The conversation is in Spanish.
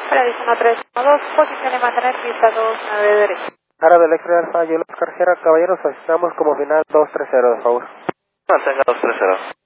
Preaviso 1312, posición de mantener pista 29 derecha. Jara del X-Ray Alfa, Yolo Oscar Sierra, caballeros, estamos como final 230, de favor. Mantenga 230.